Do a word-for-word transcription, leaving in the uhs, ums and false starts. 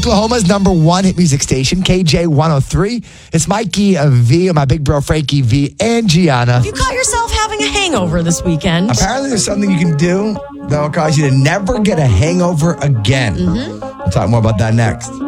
Oklahoma's number one hit music station, K J one oh three. It's Mikey uh, V, and my big bro Frankie V, and Gianna. If you caught yourself having a hangover this weekend. Apparently there's something you can do that will cause you to never get a hangover again. Mm-hmm. We'll talk more about that next.